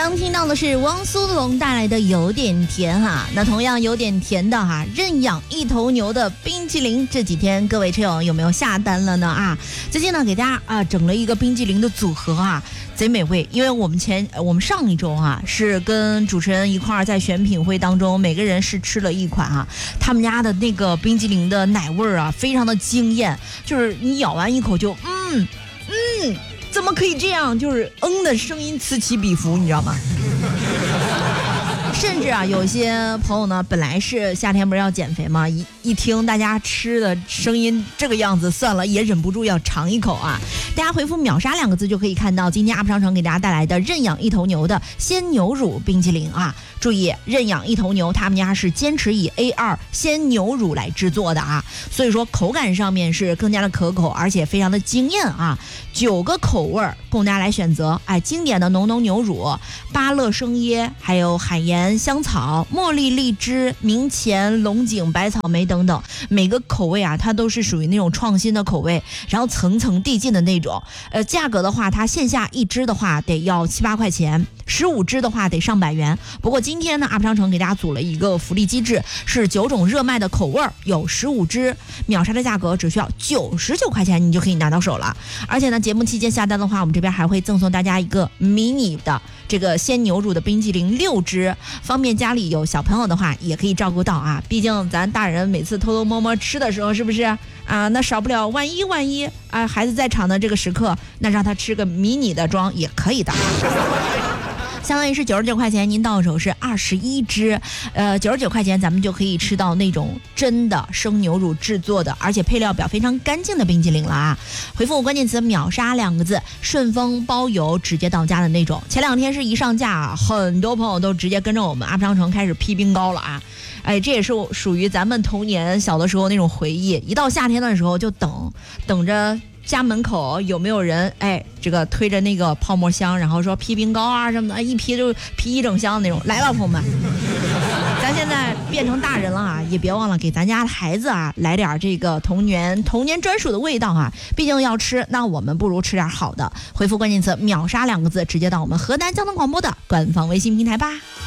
刚听到的是汪苏泷带来的有点甜哈，那同样有点甜的哈，认养一头牛的冰淇淋，这几天各位车友有没有下单了呢啊？最近呢给大家整了一个冰淇淋的组合啊，贼美味。因为我们上一周啊是跟主持人一块儿在选品会当中，每个人是吃了一款啊，他们家的那个冰淇淋的奶味儿啊非常的惊艳，就是你咬完一口就怎么可以这样？就是的声音此起彼伏，你知道吗？甚至啊，有些朋友呢，本来是夏天不是要减肥吗？一听大家吃的声音这个样子，算了，也忍不住要尝一口啊！大家回复秒杀2个字就可以看到今天 UP 商城给大家带来的认养一头牛的鲜牛乳冰淇淋啊！注意，认养一头牛他们家是坚持以 A2 鲜牛乳来制作的啊，所以说口感上面是更加的可口，而且非常的惊艳啊！9个口味供大家来选择，经典的浓牛乳、芭乐生椰，还有海盐、香草、茉莉、荔枝、明前、龙井、百草莓等等，每个口味啊，它都是属于那种创新的口味，然后层层递进的那种。价格的话，它线下1支的话得要7、8块钱，15支的话得上百元。不过今天呢，UP 商城给大家组了一个福利机制，是9种热卖的口味，有15支，秒杀的价格只需要99块钱，你就可以拿到手了。而且呢，节目期间下单的话，我们这边还会赠送大家一个迷你的这个鲜牛乳的冰淇淋6支，方便家里有小朋友的话也可以照顾到啊。毕竟咱大人每次偷偷摸摸吃的时候，是不是啊？那少不了万一啊，孩子在场的这个时刻，那让他吃个迷你的装也可以的。相当于是99块钱，您到手是21支，99块钱咱们就可以吃到那种真的生牛乳制作的，而且配料表非常干净的冰淇淋了啊！回复关键词秒杀2个字，顺丰包邮直接到家的那种。前2天是一上架啊，很多朋友都直接跟着我们UP商城开始批冰糕了啊！这也是属于咱们童年小的时候那种回忆，一到夏天的时候就等着家门口有没有人这个推着那个泡沫箱，然后说批冰糕啊什么的，一批就批一整箱的那种。来吧，朋友们，咱现在变成大人了啊，也别忘了给咱家的孩子啊来点这个童年专属的味道啊。毕竟要吃，那我们不如吃点好的。回复关键词秒杀2个字，直接到我们河南交通广播的官方微信平台吧。